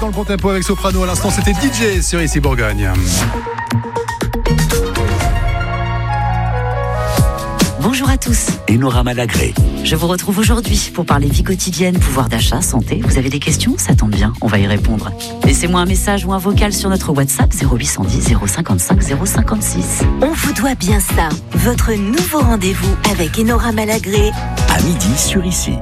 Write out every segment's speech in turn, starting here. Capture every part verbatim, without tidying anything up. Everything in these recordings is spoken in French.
dans le bon tempo avec Soprano. À l'instant, c'était D J sur Ici Bourgogne. Bonjour à tous. Enora Malagré. Je vous retrouve aujourd'hui pour parler vie quotidienne, pouvoir d'achat, santé. Vous avez des questions ? Ça tombe bien, on va y répondre. Laissez-moi un message ou un vocal sur notre WhatsApp zéro huit cent dix zéro cinquante-cinq zéro cinquante-six. On vous doit bien ça. Votre nouveau rendez-vous avec Enora Malagré. À midi sur Ici.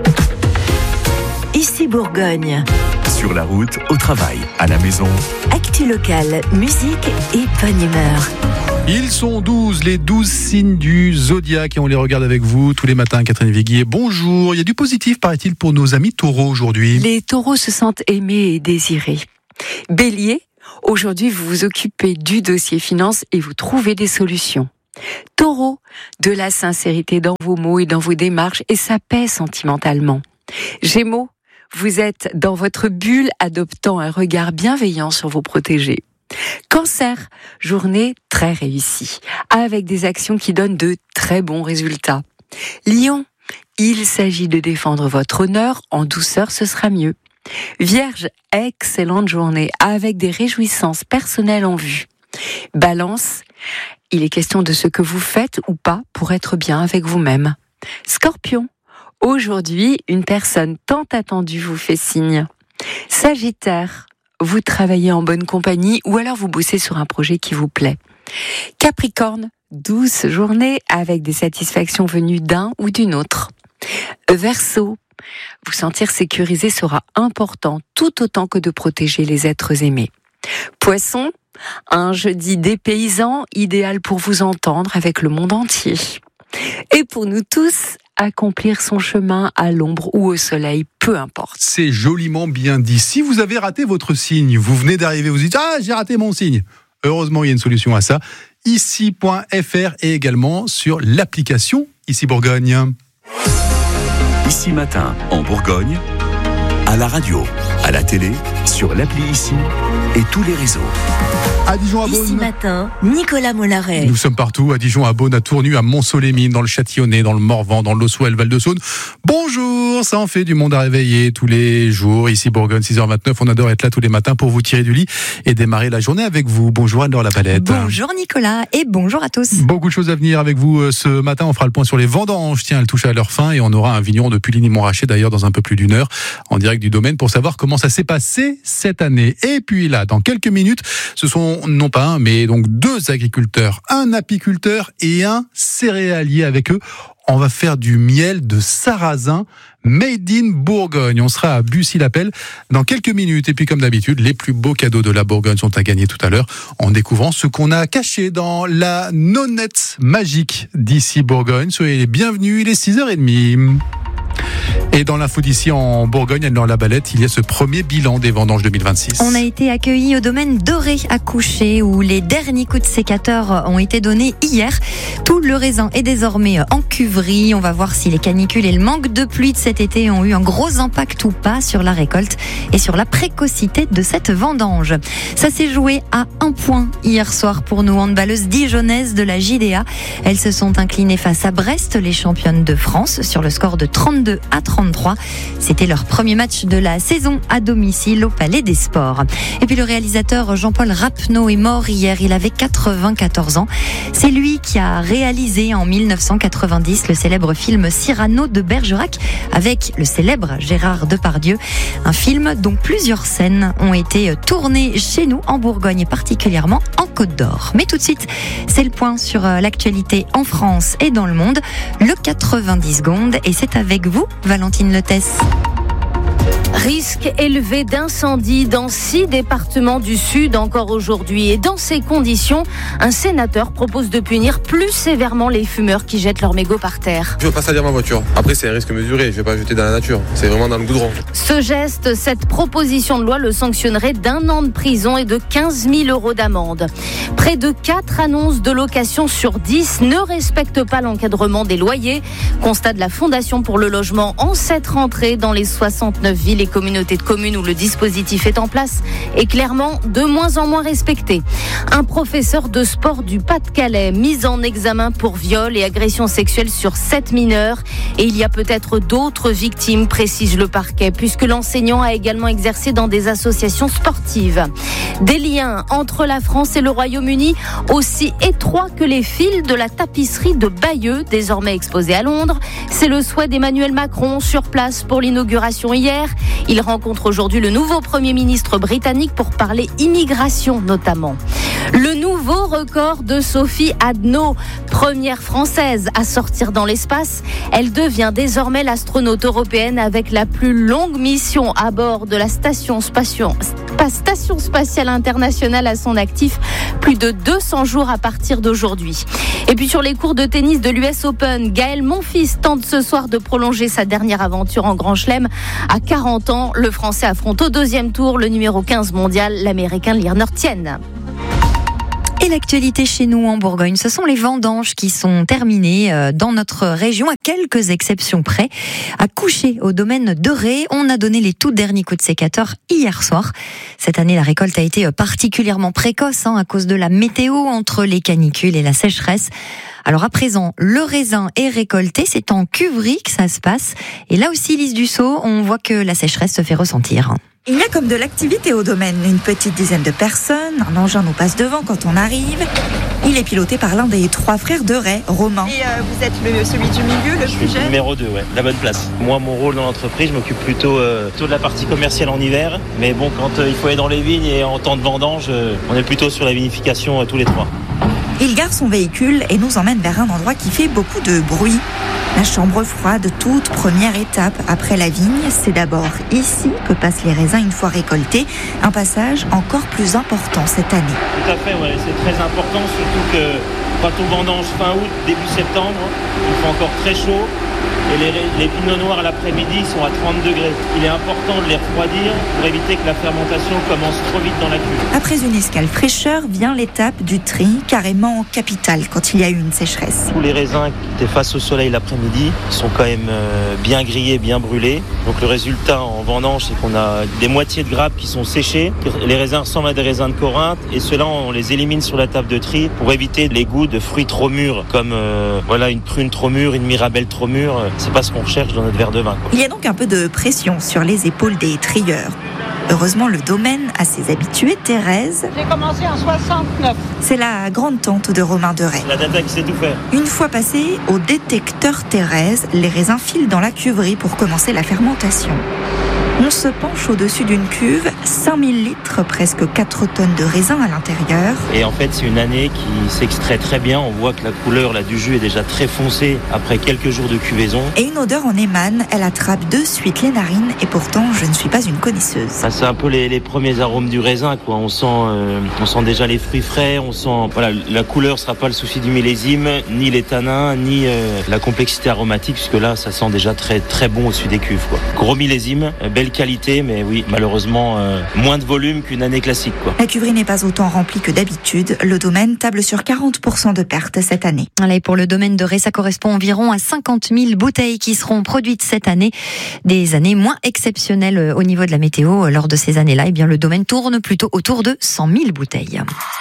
Ici Bourgogne. Sur la route, au travail, à la maison. Actu locale, musique et bonne humeur. Ils sont douze, les douze signes du zodiaque, et on les regarde avec vous tous les matins. Catherine Viguier, bonjour. Il y a du positif, paraît-il, pour nos amis taureaux aujourd'hui. Les taureaux se sentent aimés et désirés. Bélier, aujourd'hui vous vous occupez du dossier finance et vous trouvez des solutions. Taureau, de la sincérité dans vos mots et dans vos démarches, et ça paie sentimentalement. Gémeaux, vous êtes dans votre bulle, adoptant un regard bienveillant sur vos protégés. Cancer, journée très réussie, avec des actions qui donnent de très bons résultats. Lion, il s'agit de défendre votre honneur, en douceur ce sera mieux. Vierge, excellente journée, avec des réjouissances personnelles en vue. Balance, il est question de ce que vous faites ou pas pour être bien avec vous-même. Scorpion, aujourd'hui, une personne tant attendue vous fait signe. Sagittaire, vous travaillez en bonne compagnie ou alors vous bossez sur un projet qui vous plaît. Capricorne, douce journée avec des satisfactions venues d'un ou d'une autre. Verseau, vous sentir sécurisé sera important tout autant que de protéger les êtres aimés. Poisson, un jeudi dépaysant, idéal pour vous entendre avec le monde entier. Et pour nous tous, accomplir son chemin à l'ombre ou au soleil, peu importe. C'est joliment bien dit. Si vous avez raté votre signe, vous venez d'arriver, vous dites « Ah, j'ai raté mon signe !» Heureusement, il y a une solution à ça. Ici point F R et également sur l'application Ici Bourgogne. Ici matin, en Bourgogne, à la radio, à la télé, sur l'appli Ici et tous les réseaux. À Dijon, à Beaune. Ici matin, Nicolas Mollaret. Nous sommes partout, à Dijon, à Beaune, à Tournu, à Mont-Solémine, dans le Châtillonnais, dans le Morvan, dans l'Ossoël, Val-de-Saône. Bonjour, ça en fait du monde à réveiller tous les jours. Ici Bourgogne, six heures vingt-neuf, on adore être là tous les matins pour vous tirer du lit et démarrer la journée avec vous. Bonjour Anne-Laure Lapalette. Bonjour Nicolas et bonjour à tous. Beaucoup de choses à venir avec vous ce matin. On fera le point sur les vendanges. Tiens, elles touchent à leur fin et on aura un vigneron de Puligny-Montrachet d'ailleurs dans un peu plus d'une heure en direct du domaine pour savoir comment ça s'est passé cette année. Et puis là, dans quelques minutes, ce sont non pas un, mais donc deux agriculteurs, un apiculteur et un céréalier. Avec eux, on va faire du miel de sarrasin made in Bourgogne. On sera à Bussy-l'Appel dans quelques minutes. Et puis comme d'habitude, les plus beaux cadeaux de la Bourgogne sont à gagner tout à l'heure en découvrant ce qu'on a caché dans la nonnette magique d'Ici Bourgogne. Soyez les bienvenus, il est six heures trente. Et dans l'info d'ici en Bourgogne, Anne-Laure Lapalette, il y a ce premier bilan des vendanges deux mille vingt-six. On a été accueillis au domaine Doré à Coucher où les derniers coups de sécateur ont été donnés hier. Tout le raisin est désormais en cuverie. On va voir si les canicules et le manque de pluie de cet été ont eu un gros impact ou pas sur la récolte et sur la précocité de cette vendange. Ça s'est joué à un point hier soir pour nos handballeuses dijonnaises de la J D A. Elles se sont inclinées face à Brest, les championnes de France, sur le score de trente-deux à trente-trois. C'était leur premier match de la saison à domicile au Palais des Sports. Et puis le réalisateur Jean-Paul Rapneau est mort hier. Il avait quatre-vingt-quatorze ans. C'est lui qui a réalisé en mille neuf cent quatre-vingt-dix le célèbre film Cyrano de Bergerac avec le célèbre Gérard Depardieu. Un film dont plusieurs scènes ont été tournées chez nous en Bourgogne et particulièrement en Côte d'Or. Mais tout de suite, c'est le point sur l'actualité en France et dans le monde. Le quatre-vingt-dix secondes et c'est avec vous, Valentine Letesse. Risque élevé d'incendie dans six départements du Sud encore aujourd'hui. Et dans ces conditions, un sénateur propose de punir plus sévèrement les fumeurs qui jettent leurs mégots par terre. Je veux pas salir ma voiture. Après, c'est un risque mesuré. Je vais pas jeter dans la nature. C'est vraiment dans le goudron. Ce geste, cette proposition de loi le sanctionnerait d'un an de prison et de quinze mille euros d'amende. Près de quatre annonces de location sur dix ne respectent pas l'encadrement des loyers. Constat de la Fondation pour le logement en cette rentrée dans les soixante-neuf villes les communautés de communes où le dispositif est en place est clairement de moins en moins respecté. Un professeur de sport du Pas-de-Calais mis en examen pour viol et agression sexuelle sur sept mineurs. Et il y a peut-être d'autres victimes, précise le parquet, puisque l'enseignant a également exercé dans des associations sportives. Des liens entre la France et le Royaume-Uni aussi étroits que les fils de la tapisserie de Bayeux, désormais exposée à Londres. C'est le souhait d'Emmanuel Macron sur place pour l'inauguration hier. Il rencontre aujourd'hui le nouveau Premier ministre britannique pour parler immigration notamment. Le nouveau record de Sophie Adno, première française à sortir dans l'espace. Elle devient désormais l'astronaute européenne avec la plus longue mission à bord de la station spatiale, station spatiale internationale à son actif. Plus de deux cents jours à partir d'aujourd'hui. Et puis sur les cours de tennis de l'U S Open, Gaël Monfils tente ce soir de prolonger sa dernière aventure en Grand Chelem. À quarante ans, le Français affronte au deuxième tour le numéro quinze mondial, l'Américain Lirner Tien. Et l'actualité chez nous en Bourgogne, ce sont les vendanges qui sont terminées dans notre région, à quelques exceptions près. À Coucher, au domaine de Ré, on a donné les tout derniers coups de sécateur hier soir. Cette année, la récolte a été particulièrement précoce hein, à cause de la météo entre les canicules et la sécheresse. Alors à présent, le raisin est récolté, c'est en cuverie que ça se passe. Et là aussi, Lise Dussault, on voit que la sécheresse se fait ressentir. Il y a comme de l'activité au domaine, une petite dizaine de personnes, un engin nous passe devant quand on arrive. Il est piloté par l'un des trois frères de Ray, Romain. Et euh, vous êtes le, celui du milieu, le plus jeune ? Numéro deux, ouais, la bonne place. Moi, mon rôle dans l'entreprise, je m'occupe plutôt, euh, plutôt de la partie commerciale en hiver. Mais bon, quand euh, il faut aller dans les vignes et en temps de vendange, euh, on est plutôt sur la vinification euh, tous les trois. Il gare son véhicule et nous emmène vers un endroit qui fait beaucoup de bruit. La chambre froide, toute première étape après la vigne, c'est d'abord ici que passent les raisins une fois récoltés. Un passage encore plus important cette année. Tout à fait, ouais, c'est très important, surtout que quand on vendange fin août, début septembre, il fait encore très chaud. Et les, les pinots noirs à l'après-midi sont à trente degrés. Il est important de les refroidir pour éviter que la fermentation commence trop vite dans la cuve. Après une escale fraîcheur, vient l'étape du tri, carrément capitale quand il y a eu une sécheresse. Tous les raisins qui étaient face au soleil l'après-midi sont quand même euh, bien grillés, bien brûlés. Donc le résultat en vendange, c'est qu'on a des moitiés de grappes qui sont séchées. Les raisins ressemblent à des raisins de Corinthe et ceux-là, on les élimine sur la table de tri pour éviter les goûts de fruits trop mûrs, comme euh, voilà, une prune trop mûre, une mirabelle trop mûre. C'est pas ce qu'on recherche dans notre verre de vin, quoi. Il y a donc un peu de pression sur les épaules des trieurs. Heureusement, le domaine a ses habitués. Thérèse. J'ai commencé en soixante-neuf. C'est la grande tante de Romain de Ray. La tata qui sait tout faire. Une fois passé au détecteur Thérèse, les raisins filent dans la cuverie pour commencer la fermentation. On se penche au-dessus d'une cuve, cinq mille litres, presque quatre tonnes de raisins à l'intérieur. Et en fait, c'est une année qui s'extrait très bien. On voit que la couleur là, du jus est déjà très foncée après quelques jours de cuvaison. Et une odeur en émane, elle attrape de suite les narines. Et pourtant, je ne suis pas une connaisseuse. Ah, c'est un peu les, les premiers arômes du raisin, quoi. On sent, euh, on sent déjà les fruits frais. On sent, voilà, la couleur sera pas le souci du millésime, ni les tanins, ni euh, la complexité aromatique, puisque là, ça sent déjà très très bon au-dessus des cuves, quoi. Gros millésime, belle qualité, mais oui, malheureusement, euh, moins de volume qu'une année classique, quoi. La cuverie n'est pas autant remplie que d'habitude. Le domaine table sur quarante pour cent de pertes cette année. Allez, pour le domaine de Ré, ça correspond environ à cinquante mille bouteilles qui seront produites cette année. Des années moins exceptionnelles au niveau de la météo. Lors de ces années-là, eh bien, le domaine tourne plutôt autour de cent mille bouteilles.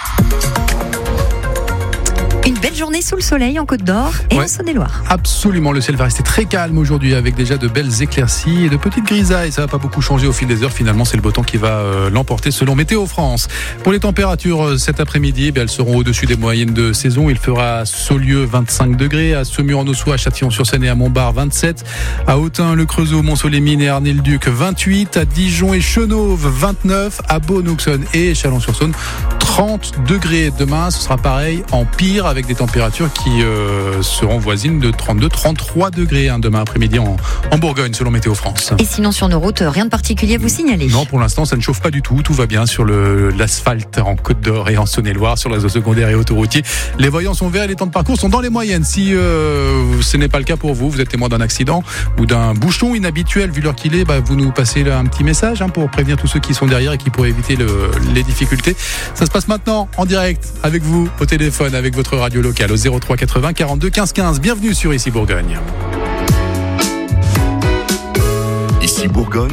Une belle journée sous le soleil en Côte d'Or et ouais, en Saône-et-Loire. Absolument, le ciel va rester très calme aujourd'hui avec déjà de belles éclaircies et de petites grisailles. Ça va pas beaucoup changer au fil des heures. Finalement, c'est le beau temps qui va euh, l'emporter selon Météo France. Pour les températures euh, cet après-midi, eh bien, elles seront au-dessus des moyennes de saison. Il fera à Saulieu vingt-cinq degrés, à Semur-en-Ossois, à Châtillon-sur-Seine et à Montbard vingt-sept, à Autun, Le Creusot, Mont-Soleil-Mines et Arnay-le-Duc vingt-huit, à Dijon et Chenauve vingt-neuf, à Beaune-Auxonne et Chalon-sur-Saône trente degrés. Demain, ce sera pareil en pire avec des températures qui euh, seront voisines de trente-deux à trente-trois degrés hein, demain après-midi en, en Bourgogne selon Météo France. Et sinon sur nos routes, rien de particulier à vous signaler? Non, pour l'instant ça ne chauffe pas du tout, tout va bien sur le, l'asphalte en Côte d'Or et en Saône-et-Loire, sur le réseau secondaire et autoroutier. Les voyants sont verts et les temps de parcours sont dans les moyennes. Si euh, ce n'est pas le cas pour vous, vous êtes témoin d'un accident ou d'un bouchon inhabituel vu l'heure qu'il est, bah, vous nous passez là un petit message hein, pour prévenir tous ceux qui sont derrière et qui pourraient éviter le, les difficultés. Ça se passe maintenant en direct avec vous au téléphone, avec votre radio locale au zéro trois quatre-vingts quarante-deux quinze quinze. Bienvenue sur Ici Bourgogne. Ici Ici Bourgogne.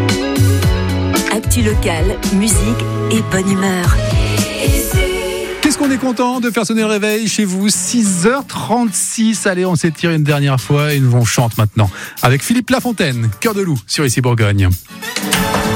Actu locale, musique et bonne humeur. Qu'est-ce qu'on est content de faire sonner le réveil chez vous. Six heures trente-six. Allez, on s'étire une dernière fois et nous on chante maintenant avec Philippe Lafontaine, Cœur de loup sur Ici Bourgogne.